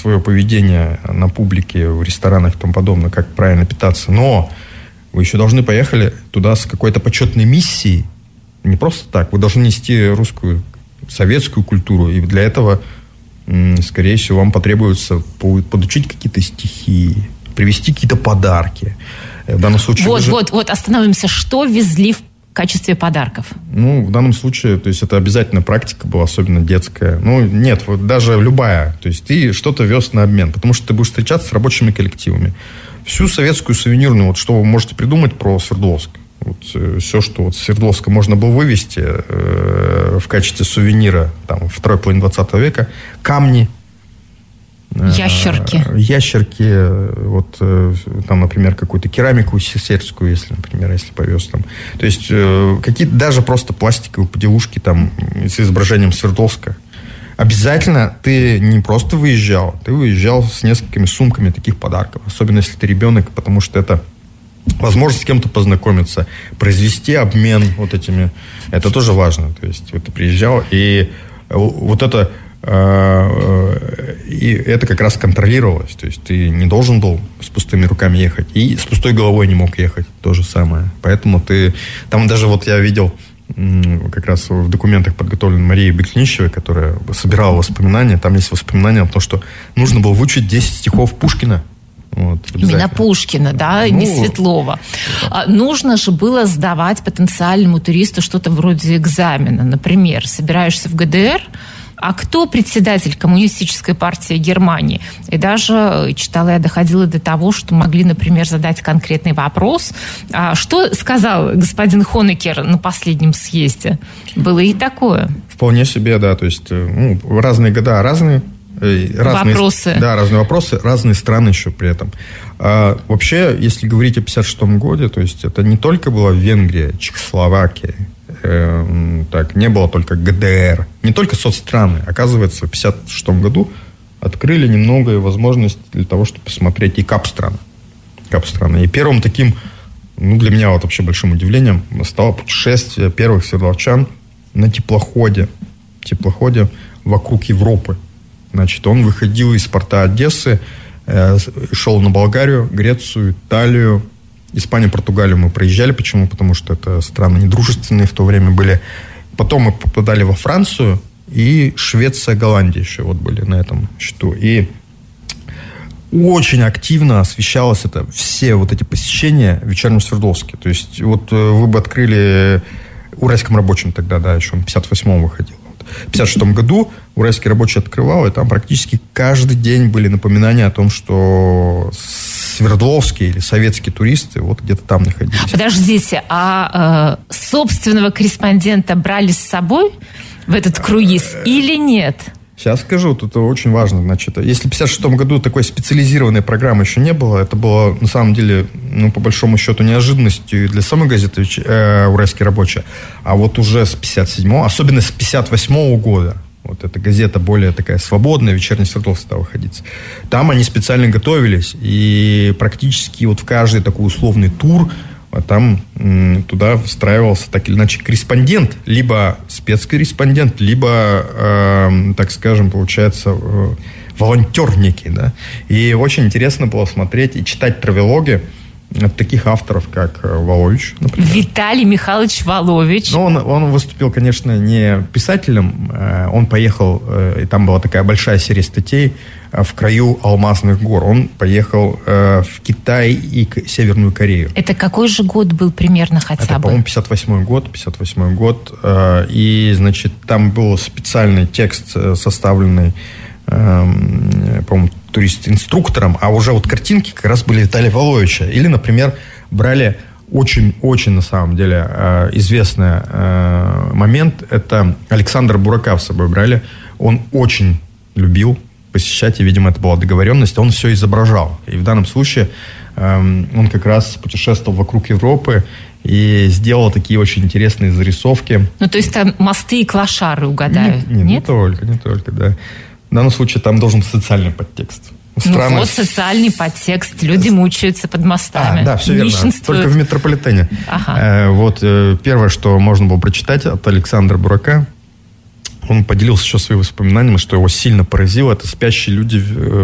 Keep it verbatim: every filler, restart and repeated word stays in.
свое поведение на публике, в ресторанах и тому подобное, как правильно питаться. Но вы еще должны поехали туда с какой-то почетной миссией. Не просто так. Вы должны нести русскую, советскую культуру. И для этого, скорее всего, вам потребуется подучить какие-то стихи, привезти какие-то подарки. В данном случае... Вот, же... вот, вот, остановимся. Что везли в качестве подарков? Ну, в данном случае, то есть, это обязательная практика была, особенно детская. Ну, нет, вот даже любая. То есть, ты что-то вез на обмен, потому что ты будешь встречаться с рабочими коллективами. Всю советскую сувенирную, вот что вы можете придумать про Свердловск. Вот, э, все, что вот с Свердловска можно было вывести э, в качестве сувенира там, второй половины двадцатого века. Камни. Ящерки. Э, ящерки. Вот, э, там, например, какую-то керамику сельскую, если, например, если повез там. То есть, э, какие-то даже просто пластиковые поделушки там с изображением Свердловска. Обязательно ты не просто выезжал, ты выезжал с несколькими сумками таких подарков. Особенно, если ты ребенок, потому что это возможность с кем-то познакомиться, произвести обмен вот этими. Это тоже важно. То есть, вот ты приезжал, и вот это, и это как раз контролировалось. То есть, ты не должен был с пустыми руками ехать. И с пустой головой не мог ехать. То же самое. Поэтому ты... Там даже вот я видел... как раз в документах, подготовленных Марией Беклинищевой, которая собирала воспоминания, там есть воспоминания о том, что нужно было выучить десять стихов Пушкина. Вот, именно Пушкина, да, ну, не Светлова. А, нужно же было сдавать потенциальному туристу что-то вроде экзамена. Например, собираешься в ГДР, а кто председатель Коммунистической партии Германии? И даже, читала я, доходило до того, что могли, например, задать конкретный вопрос. А что сказал господин Хонекер на последнем съезде? Было и такое. Вполне себе, да. То есть, ну, разные года, разные... Разные, вопросы. Да, разные вопросы, разные страны еще при этом. А, вообще, если говорить о пятьдесят шестом годе, то есть это не только была Венгрия, Чехословакия, э, так, не было только ГДР, не только соцстраны. Оказывается, в пятьдесят шестом году открыли немного возможность для того, чтобы посмотреть и кап-страны. Кап-страны. И первым таким, ну, для меня вот вообще большим удивлением стало путешествие первых свердловчан на теплоходе. Теплоходе вокруг Европы. Значит, он выходил из порта Одессы, э, шел на Болгарию, Грецию, Италию, Испанию, Португалию мы проезжали. Почему? Потому что это страны недружественные в то время были. Потом мы попадали во Францию, и Швеция, Голландия еще вот были на этом счету. И очень активно освещалось это, все вот эти посещения в вечернем Свердловске. То есть, вот вы бы открыли Уральском рабочем тогда, да, еще он в пятьдесят восьмом выходил. В пятьдесят шестом году Уральский рабочий открывал, и там практически каждый день были напоминания о том, что свердловские или советские туристы вот где-то там находились. Подождите, а э, собственного корреспондента брали с собой в этот круиз или нет? Сейчас скажу, тут очень важно. Значит, если в пятьдесят шестом году такой специализированной программы еще не было, это было, на самом деле, ну, по большому счету, неожиданностью для самой газеты э, «Уральский рабочий». А вот уже с пятьдесят седьмого, особенно с пятьдесят восьмого года, вот эта газета более такая свободная, «Вечерний Свердловск» стала ходить. Там они специально готовились, и практически вот в каждый такой условный тур а там м, туда встраивался так или иначе корреспондент, либо спецкорреспондент, либо, э, так скажем, получается, э, волонтер некий, да. И очень интересно было смотреть и читать травелоги от таких авторов, как Волович, например. Виталий Михайлович Волович. Ну, он, он выступил, конечно, не писателем. Он поехал, и там была такая большая серия статей в краю алмазных гор. Он поехал в Китай и Северную Корею. Это какой же год был примерно хотя Это, бы? по-моему, пятьдесят восьмой год. пятьдесят восьмой год. И, значит, там был специальный текст, составленный, по-моему, турист-инструктором, а уже вот картинки как раз были Виталия Воловича. Или, например, брали очень-очень, на самом деле, известный момент. Это Александра Бурака с собой брали. Он очень любил посещать, и, видимо, это была договоренность. Он все изображал. И в данном случае он как раз путешествовал вокруг Европы и сделал такие очень интересные зарисовки. Ну, то есть там мосты и клошары угадают? Нет, нет, не только, не только, да. В данном случае там должен быть социальный подтекст. Страны... Ну вот социальный подтекст. Люди мучаются под мостами. А, да, все верно. Только в метрополитене. Ага. Э, вот э, первое, что можно было прочитать от Александра Бурака. Он поделился еще своими воспоминаниями, что его сильно поразило. Это спящие люди